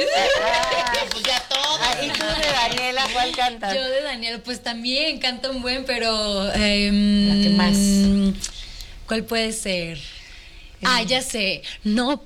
Pues ya todo. ¿Y tú de Daniela cuál cantas? Yo de Daniela, pues también canto un buen, pero... La que más. ¿Cuál puede ser? Ya sé. No